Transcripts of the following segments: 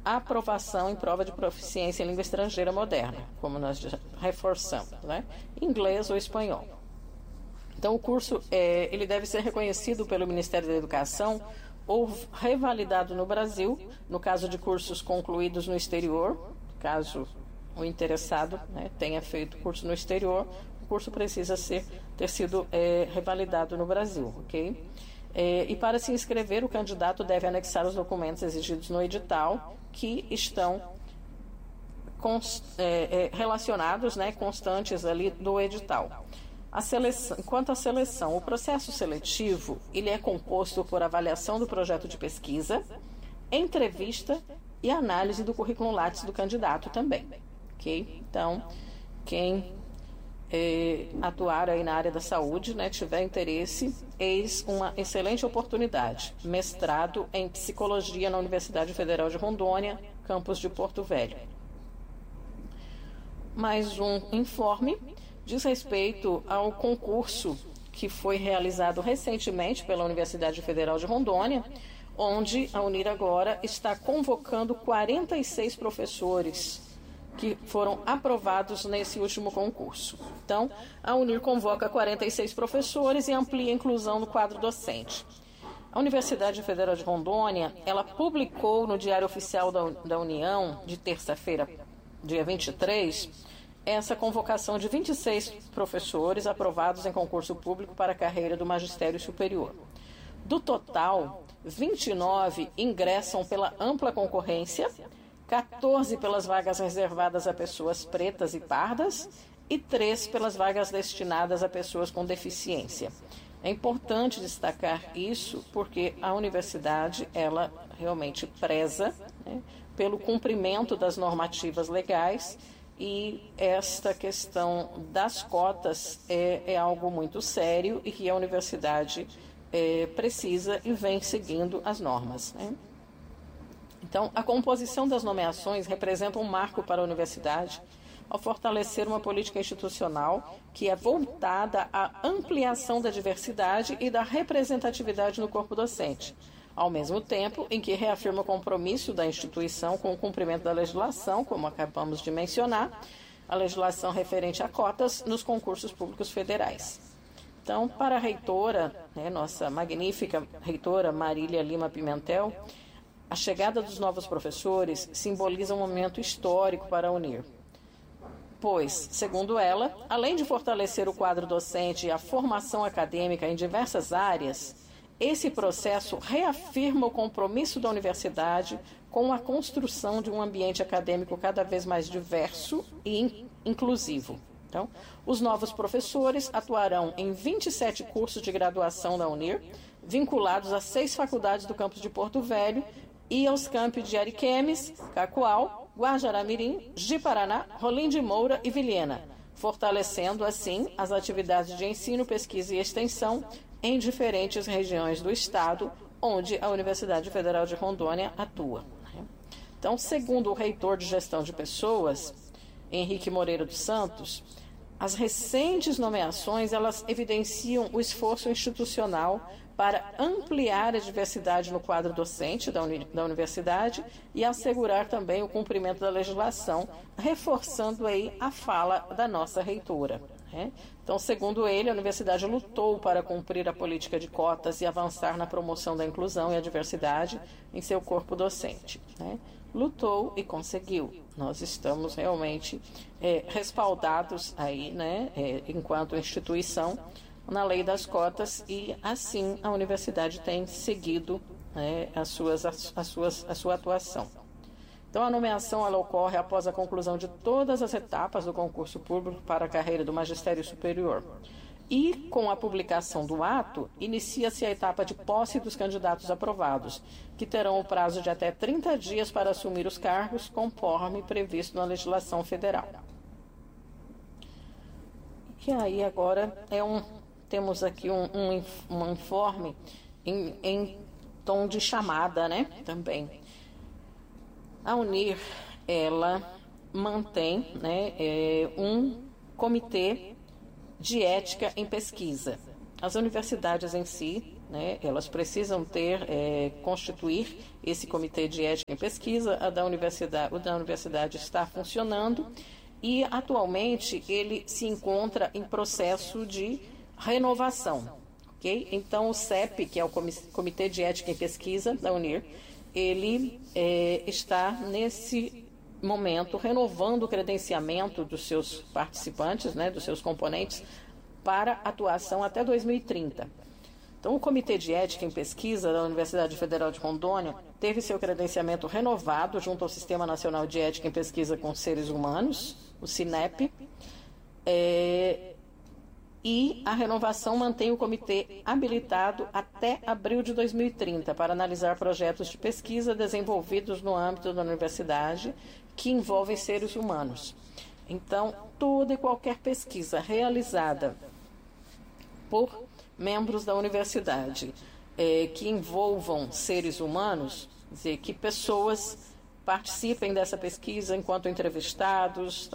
aprovação em prova de proficiência em língua estrangeira moderna, como nós já reforçamos, né? Inglês ou espanhol. Então, o curso ele deve ser reconhecido pelo Ministério da Educação ou revalidado no Brasil, no caso de cursos concluídos no exterior, caso o interessado, né, tenha feito curso no exterior, o curso precisa ter sido revalidado no Brasil, ok? E para se inscrever, o candidato deve anexar os documentos exigidos no edital que estão relacionados, né, constantes ali do edital. Quanto à seleção, o processo seletivo ele é composto por avaliação do projeto de pesquisa, entrevista e análise do currículo Lattes do candidato também. Okay? Então, quem atuar aí na área da saúde, né, tiver interesse, eis uma excelente oportunidade. Mestrado em Psicologia na Universidade Federal de Rondônia, campus de Porto Velho. Mais um informe diz respeito ao concurso que foi realizado recentemente pela Universidade Federal de Rondônia, onde a UNIR agora está convocando 46 professores que foram aprovados nesse último concurso. Então, a UNIR convoca 46 professores e amplia a inclusão no quadro docente. A Universidade Federal de Rondônia, ela publicou no Diário Oficial da União, de terça-feira, dia 23, essa convocação de 26 professores aprovados em concurso público para a carreira do magistério superior. Do total, 29 ingressam pela ampla concorrência, 14 pelas vagas reservadas a pessoas pretas e pardas e 3 pelas vagas destinadas a pessoas com deficiência. É importante destacar isso porque a universidade, ela realmente preza, né, pelo cumprimento das normativas legais, e esta questão das cotas é algo muito sério e que a universidade precisa e vem seguindo as normas, né? Então, a composição das nomeações representa um marco para a universidade ao fortalecer uma política institucional que é voltada à ampliação da diversidade e da representatividade no corpo docente, ao mesmo tempo em que reafirma o compromisso da instituição com o cumprimento da legislação, como acabamos de mencionar, a legislação referente a cotas nos concursos públicos federais. Então, para a reitora, né, nossa magnífica reitora Marília Lima Pimentel, a chegada dos novos professores simboliza um momento histórico para a UNIR, pois, segundo ela, além de fortalecer o quadro docente e a formação acadêmica em diversas áreas, esse processo reafirma o compromisso da universidade com a construção de um ambiente acadêmico cada vez mais diverso e inclusivo. Então, os novos professores atuarão em 27 cursos de graduação da UNIR, vinculados a 6 faculdades do campus de Porto Velho e aos campi de Ariquemes, Cacoal, Guajará-Mirim, Ji-Paraná, Rolim de Moura e Vilhena, fortalecendo assim as atividades de ensino, pesquisa e extensão em diferentes regiões do estado onde a Universidade Federal de Rondônia atua. Então, segundo o reitor de Gestão de Pessoas, Henrique Moreira dos Santos, as recentes nomeações, elas evidenciam o esforço institucional para ampliar a diversidade no quadro docente da universidade e assegurar também o cumprimento da legislação, reforçando aí a fala da nossa reitora, né? Então, segundo ele, a universidade lutou para cumprir a política de cotas e avançar na promoção da inclusão e a diversidade em seu corpo docente, né? Lutou e conseguiu. Nós estamos realmente respaldados aí, né, enquanto instituição, na lei das cotas, e assim a universidade tem seguido, né, a sua atuação. Então, a nomeação ela ocorre após a conclusão de todas as etapas do concurso público para a carreira do magistério superior. E, com a publicação do ato, inicia-se a etapa de posse dos candidatos aprovados, que terão o prazo de até 30 dias para assumir os cargos, conforme previsto na legislação federal. E aí, agora, temos aqui um informe em tom de chamada, né, também. A UNIR, ela mantém, né, um comitê de ética em pesquisa. As universidades em si, né? Elas precisam constituir esse comitê de ética em pesquisa. O da universidade está funcionando e atualmente ele se encontra em processo de renovação, ok? Então o CEP, que é o Comitê de Ética em Pesquisa da UNIR, ele está nesse momento renovando o credenciamento dos seus participantes, né, dos seus componentes, para atuação até 2030. Então, o Comitê de Ética em Pesquisa da Universidade Federal de Rondônia teve seu credenciamento renovado junto ao Sistema Nacional de Ética em Pesquisa com Seres Humanos, o SINEP, e a renovação mantém o comitê habilitado até abril de 2030 para analisar projetos de pesquisa desenvolvidos no âmbito da universidade que envolvem seres humanos. Então, toda e qualquer pesquisa realizada por membros da universidade que envolvam seres humanos, quer dizer, que pessoas participem dessa pesquisa enquanto entrevistados,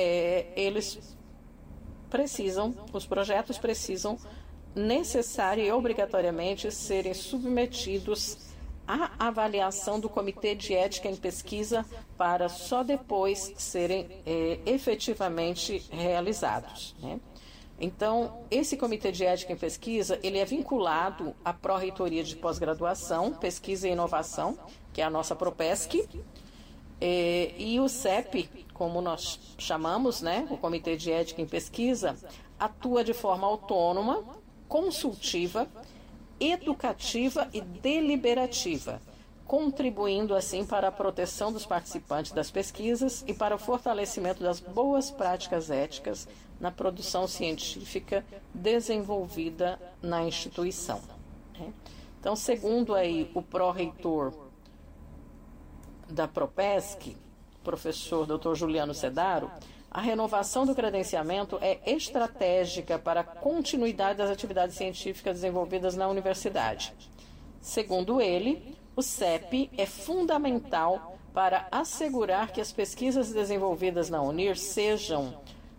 os projetos precisam necessária e obrigatoriamente serem submetidos à avaliação do Comitê de Ética em Pesquisa para só depois serem efetivamente realizados, né? Então, esse Comitê de Ética em Pesquisa, ele é vinculado à Pró-Reitoria de Pós-Graduação, Pesquisa e Inovação, que é a nossa PROPESC, e o CEP, como nós chamamos, né, o Comitê de Ética em Pesquisa, atua de forma autônoma, consultiva, educativa e deliberativa, contribuindo assim para a proteção dos participantes das pesquisas e para o fortalecimento das boas práticas éticas na produção científica desenvolvida na instituição, né? Então, segundo aí o pró-reitor da PROPESC, professor Dr. Juliano Sedaro, a renovação do credenciamento é estratégica para a continuidade das atividades científicas desenvolvidas na universidade. Segundo ele, o CEP é fundamental para assegurar que as pesquisas desenvolvidas na UNIR sejam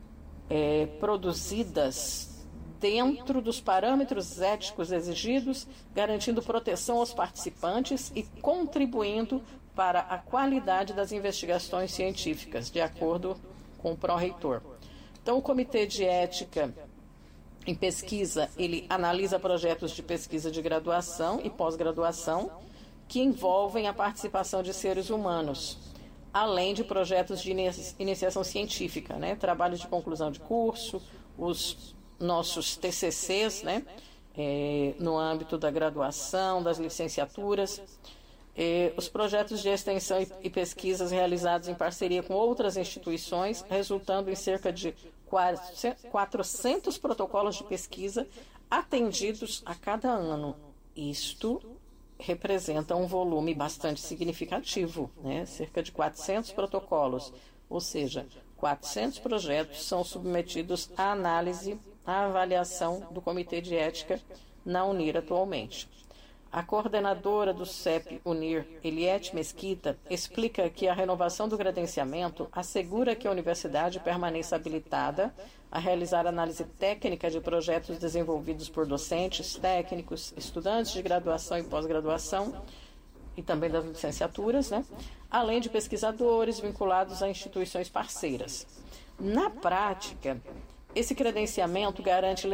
produzidas dentro dos parâmetros éticos exigidos, garantindo proteção aos participantes e contribuindo para a qualidade das investigações científicas, de acordo com o pró-reitor. Então, o Comitê de Ética em Pesquisa, ele analisa projetos de pesquisa de graduação e pós-graduação que envolvem a participação de seres humanos, além de projetos de iniciação científica, né? Trabalhos de conclusão de curso, os nossos TCCs, né? No âmbito da graduação, das licenciaturas, os projetos de extensão e pesquisas realizados em parceria com outras instituições, resultando em cerca de 400 protocolos de pesquisa atendidos a cada ano. Isto representa um volume bastante significativo, né? Cerca de 400 protocolos, ou seja, 400 projetos são submetidos à análise, à avaliação do Comitê de Ética na UNIR atualmente. A coordenadora do CEP UNIR, Eliette Mesquita, explica que a renovação do credenciamento assegura que a universidade permaneça habilitada a realizar análise técnica de projetos desenvolvidos por docentes, técnicos, estudantes de graduação e pós-graduação e também das licenciaturas, né? Além de pesquisadores vinculados a instituições parceiras. Na prática, esse credenciamento garante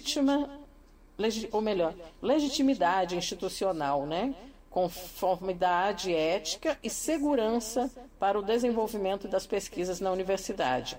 legitimidade institucional, né? Conformidade ética e segurança para o desenvolvimento das pesquisas na universidade.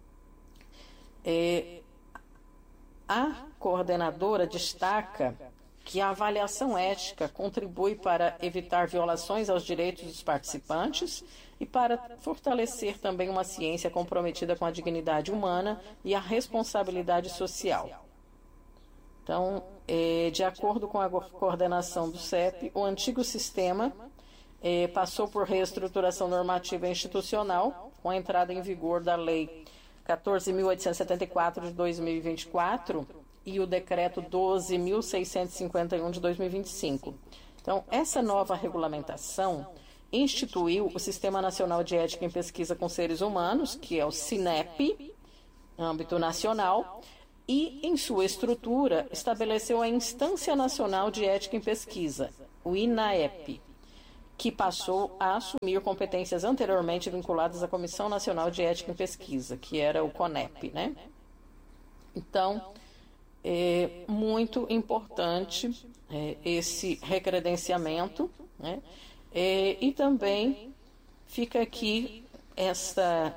A coordenadora destaca que a avaliação ética contribui para evitar violações aos direitos dos participantes e para fortalecer também uma ciência comprometida com a dignidade humana e a responsabilidade social. Então, de acordo com a coordenação do CEP, o antigo sistema passou por reestruturação normativa e institucional, com a entrada em vigor da Lei 14.874 de 2024 e o Decreto 12.651 de 2025. Então, essa nova regulamentação instituiu o Sistema Nacional de Ética em Pesquisa com Seres Humanos, que é o SINEP, âmbito nacional, e, em sua estrutura, estabeleceu a Instância Nacional de Ética em Pesquisa, o INAEP, que passou a assumir competências anteriormente vinculadas à Comissão Nacional de Ética em Pesquisa, que era o CONEP, né? Então, é muito importante esse recredenciamento, né? E também fica aqui essa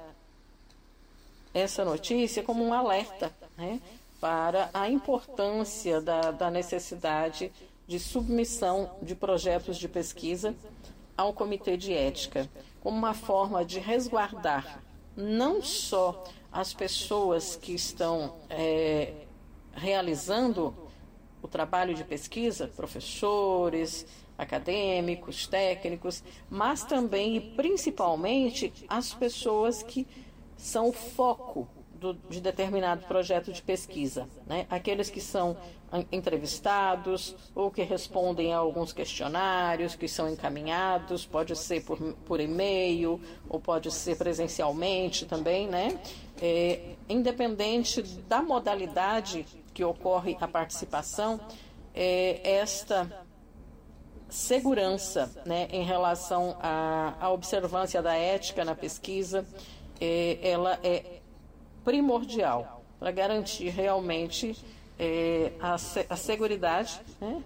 notícia como um alerta, né, para a importância da necessidade de submissão de projetos de pesquisa ao Comitê de Ética, como uma forma de resguardar não só as pessoas que estão realizando o trabalho de pesquisa, professores, acadêmicos, técnicos, mas também e principalmente as pessoas que são o foco de determinado projeto de pesquisa, né? Aqueles que são entrevistados ou que respondem a alguns questionários que são encaminhados, pode ser por e-mail ou pode ser presencialmente também, né? Independente da modalidade que ocorre a participação, esta segurança, né, em relação à observância da ética na pesquisa, ela é primordial para garantir realmente a seguridade, né,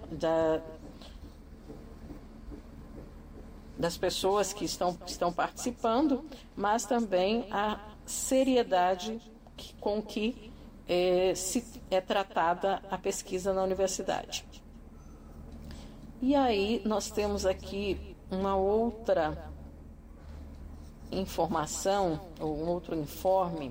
das pessoas que estão participando, mas também a seriedade com que é tratada a pesquisa na universidade. E aí nós temos aqui uma outra informação, ou um outro informe,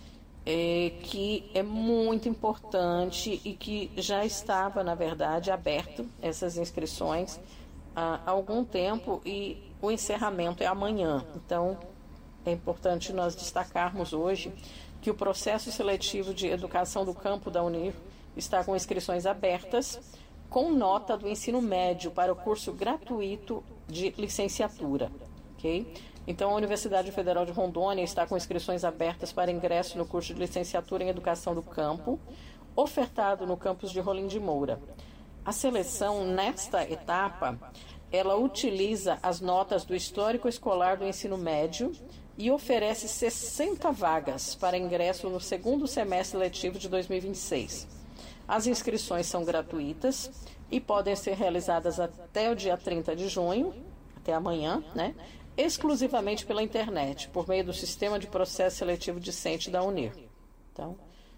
que é muito importante e que já estava, na verdade, aberto, essas inscrições, há algum tempo, e o encerramento é amanhã. Então, é importante nós destacarmos hoje que o processo seletivo de educação do campo da Unir está com inscrições abertas, com nota do ensino médio para o curso gratuito de licenciatura, ok? Então, a Universidade Federal de Rondônia está com inscrições abertas para ingresso no curso de licenciatura em Educação do Campo, ofertado no campus de Rolim de Moura. A seleção, nesta etapa, ela utiliza as notas do histórico escolar do ensino médio e oferece 60 vagas para ingresso no segundo semestre letivo de 2026. As inscrições são gratuitas e podem ser realizadas até o dia 30 de junho, até amanhã, né? Exclusivamente pela internet, por meio do Sistema de Processo Seletivo Discente da Unir. Então,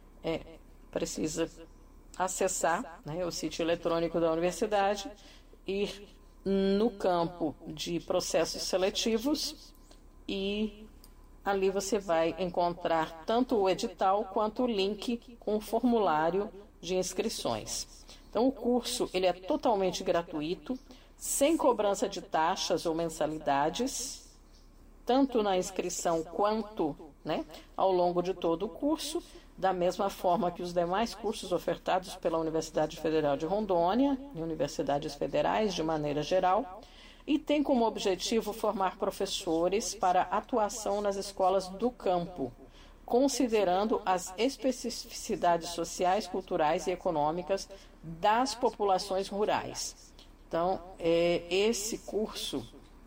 precisa acessar, né, o sítio eletrônico da universidade, ir no campo de processos seletivos e ali você vai encontrar tanto o edital quanto o link com o formulário de inscrições. Então, o curso ele é totalmente gratuito, sem cobrança de taxas ou mensalidades, tanto na inscrição quanto, né, ao longo de todo o curso, da mesma forma que os demais cursos ofertados pela Universidade Federal de Rondônia e universidades federais de maneira geral, e tem como objetivo formar professores para atuação nas escolas do campo, considerando as especificidades sociais, culturais e econômicas das populações rurais. Então, esse curso,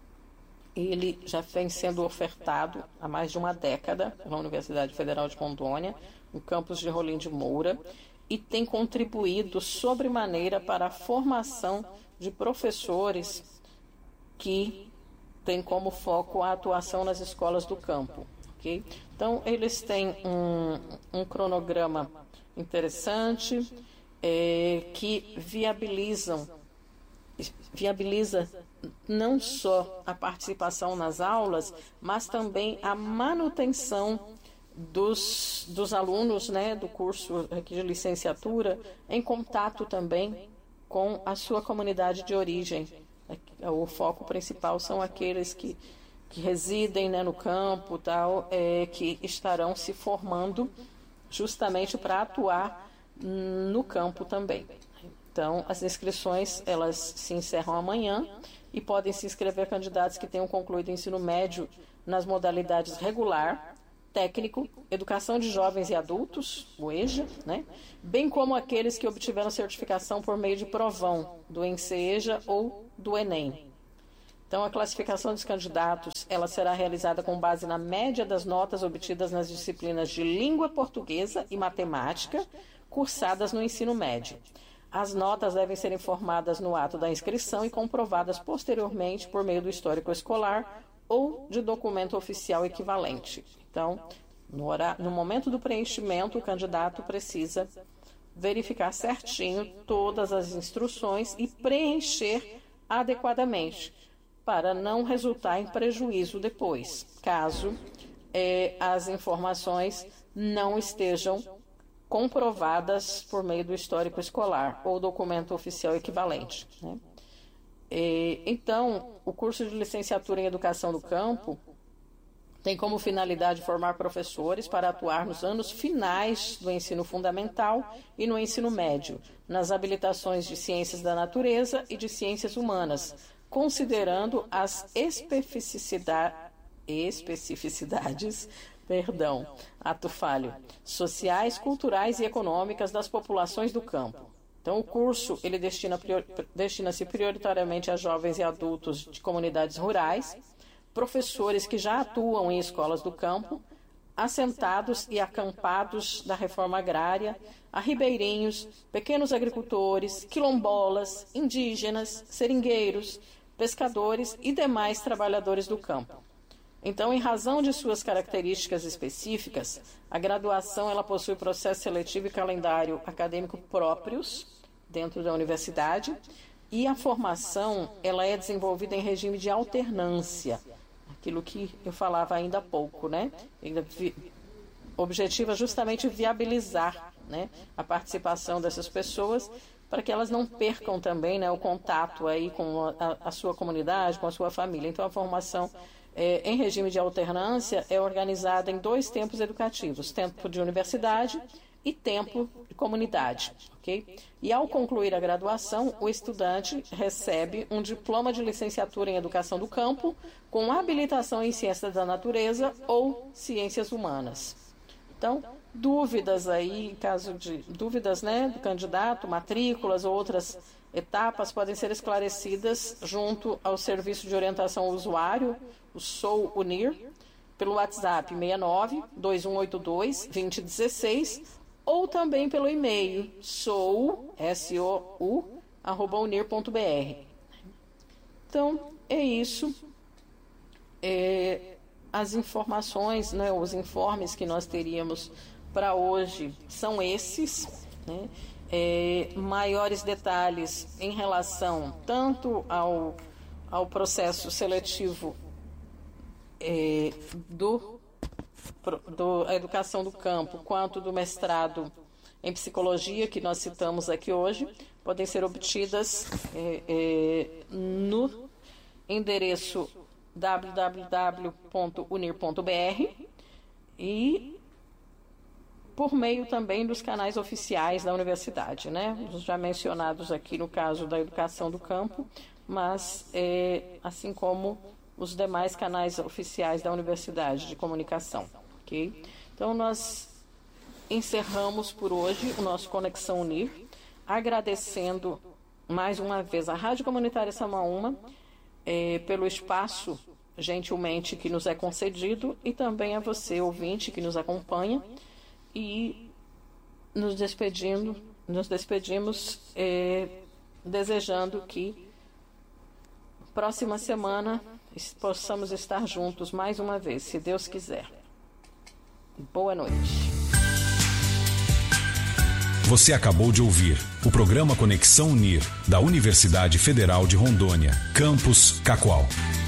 ele já vem sendo ofertado há mais de uma década pela Universidade Federal de Rondônia, no campus de Rolim de Moura, e tem contribuído sobremaneira para a formação de professores que têm como foco a atuação nas escolas do campo. Okay? Então, eles têm um cronograma interessante que viabiliza não só a participação nas aulas, mas também a manutenção dos alunos, né, do curso aqui de licenciatura em contato também com a sua comunidade de origem. O foco principal são aqueles que residem, né, no campo, tal, que estarão se formando justamente para atuar no campo também. Então, as inscrições, elas se encerram amanhã e podem se inscrever candidatos que tenham concluído o ensino médio nas modalidades regular, técnico, educação de jovens e adultos, o EJA, né? Bem como aqueles que obtiveram certificação por meio de provão, do ENSEJA ou do ENEM. Então, a classificação dos candidatos, ela será realizada com base na média das notas obtidas nas disciplinas de língua portuguesa e matemática, cursadas no ensino médio. As notas devem ser informadas no ato da inscrição e comprovadas posteriormente por meio do histórico escolar ou de documento oficial equivalente. Então, no momento do preenchimento, o candidato precisa verificar certinho todas as instruções e preencher adequadamente, para não resultar em prejuízo depois, caso as informações não estejam comprovadas por meio do histórico escolar ou documento oficial equivalente, né? Então, o curso de licenciatura em Educação do Campo tem como finalidade formar professores para atuar nos anos finais do ensino fundamental e no ensino médio, nas habilitações de Ciências da Natureza e de Ciências Humanas, considerando as especificidades ato falho, sociais, culturais e econômicas das populações do campo. Então, o curso ele destina-se prioritariamente a jovens e adultos de comunidades rurais, professores que já atuam em escolas do campo, assentados e acampados da reforma agrária, a ribeirinhos, pequenos agricultores, quilombolas, indígenas, seringueiros, pescadores e demais trabalhadores do campo. Então, em razão de suas características específicas, a graduação ela possui processo seletivo e calendário acadêmico próprios dentro da universidade, e a formação ela é desenvolvida em regime de alternância, aquilo que eu falava ainda há pouco, né? Objetiva justamente viabilizar, né, a participação dessas pessoas para que elas não percam também, né, o contato aí com a sua comunidade, com a sua família. Então, a formação em regime de alternância é organizada em 2 tempos educativos, tempo de universidade e tempo de comunidade, ok? E ao concluir a graduação, o estudante recebe um diploma de licenciatura em Educação do Campo com habilitação em Ciências da Natureza ou Ciências Humanas. Então, dúvidas aí, caso de dúvidas, né, do candidato, matrículas ou outras etapas podem ser esclarecidas junto ao Serviço de Orientação ao Usuário, o SOU Unir, pelo WhatsApp 69-2182-2016 ou também pelo e-mail sou@unir.br. Então, é isso. As informações, né, os informes que nós teríamos para hoje são esses, né? Maiores detalhes em relação tanto ao processo seletivo da educação do campo, quanto do mestrado em psicologia, que nós citamos aqui hoje, podem ser obtidas no endereço www.unir.br e por meio também dos canais oficiais da universidade, né? Os já mencionados aqui no caso da educação do campo, mas assim como os demais canais oficiais da Universidade de Comunicação, ok? Então, nós encerramos por hoje o nosso Conexão Unir, agradecendo mais uma vez à Rádio Comunitária Samaúma pelo espaço, gentilmente, que nos é concedido, e também a você, ouvinte, que nos acompanha, e nos despedimos desejando que próxima semana possamos estar juntos mais uma vez, se Deus quiser. Boa noite. Você acabou de ouvir o programa Conexão Unir, da Universidade Federal de Rondônia, Campus Cacoal.